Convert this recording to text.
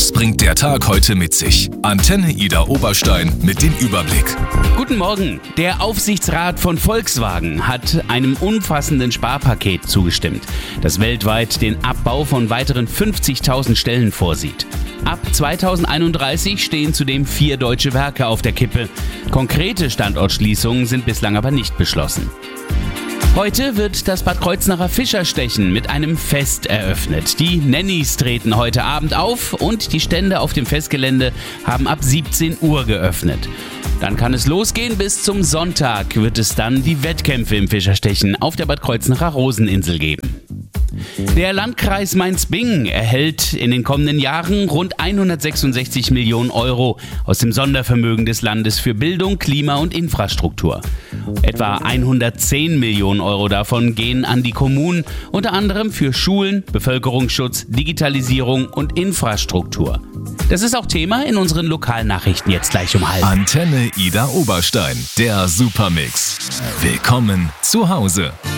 Was bringt der Tag heute mit sich? Antenne Ida Oberstein mit dem Überblick. Guten Morgen. Der Aufsichtsrat von Volkswagen hat einem umfassenden Sparpaket zugestimmt, das weltweit den Abbau von weiteren 50.000 Stellen vorsieht. Ab 2031 stehen zudem 4 deutsche Werke auf der Kippe. Konkrete Standortschließungen sind bislang aber nicht beschlossen. Heute wird das Bad Kreuznacher Fischerstechen mit einem Fest eröffnet. Die Nannys treten heute Abend auf und die Stände auf dem Festgelände haben ab 17 Uhr geöffnet. Dann kann es losgehen, bis zum Sonntag wird es dann die Wettkämpfe im Fischerstechen auf der Bad Kreuznacher Roseninsel geben. Der Landkreis Mainz-Bingen erhält in den kommenden Jahren rund 166 Millionen Euro aus dem Sondervermögen des Landes für Bildung, Klima und Infrastruktur. Etwa 110 Millionen Euro davon gehen an die Kommunen, unter anderem für Schulen, Bevölkerungsschutz, Digitalisierung und Infrastruktur. Das ist auch Thema in unseren Lokalnachrichten jetzt gleich um 12:30. Antenne Ida Oberstein, der Supermix. Willkommen zu Hause.